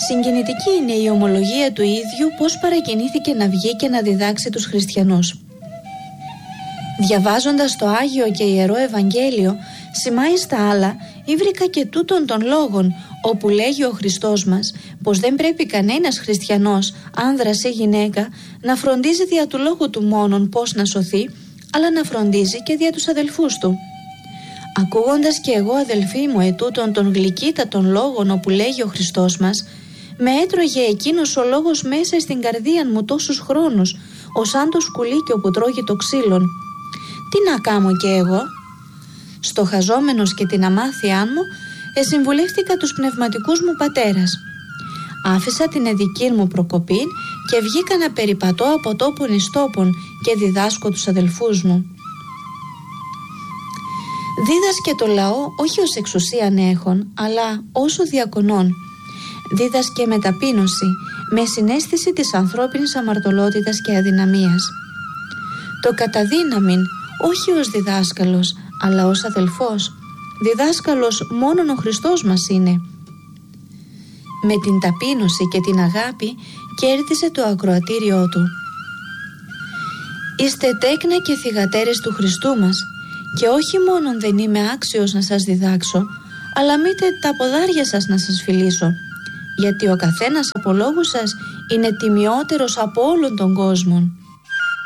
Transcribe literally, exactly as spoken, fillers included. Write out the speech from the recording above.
Συγκινητική είναι η ομολογία του ίδιου πώς παρακινήθηκε να βγει και να διδάξει τους χριστιανούς. Διαβάζοντας το Άγιο και Ιερό Ευαγγέλιο, σημάει στα άλλα, ήβρικα και τούτων των λόγων, όπου λέγει ο Χριστός μας πως δεν πρέπει κανένας χριστιανός, άνδρας ή γυναίκα, να φροντίζει δια του λόγου του μόνον πώς να σωθεί, αλλά να φροντίζει και δια τους αδελφούς του. Ακούγοντας και εγώ, αδελφοί μου, ετούτων των γλυκύτατων λόγων όπου λέγει ο Χριστός μας, με έτρωγε εκείνος ο λόγος μέσα στην καρδία μου τόσους χρόνους, ως σαν το σκουλίκιο που τρώγει το ξύλον. Τι να κάμω κι εγώ? Στοχαζόμενος και την αμάθειά μου, εσυμβουλεύτηκα τους πνευματικούς μου πατέρας. Άφησα την εδική μου προκοπή και βγήκα να περιπατώ από τόπον εις τόπον και διδάσκω τους αδελφούς μου. Δίδασκε το λαό όχι ως εξουσίαν έχων, αλλά όσο διακονών. Δίδασκε με ταπείνωση, με συναίσθηση της ανθρώπινης αμαρτωλότητας και αδυναμίας. Το καταδύναμιν, όχι ως διδάσκαλος, αλλά ως αδελφός. Διδάσκαλος μόνον ο Χριστός μας είναι. Με την ταπείνωση και την αγάπη κέρδισε το ακροατήριό του. Είστε τέκνα και θυγατέρες του Χριστού μας, και όχι μόνον δεν είμαι άξιος να σας διδάξω, αλλά μήτε τα ποδάρια σας να σας φιλήσω, γιατί ο καθένας από λόγους σας είναι τιμιότερος από όλων των κόσμων.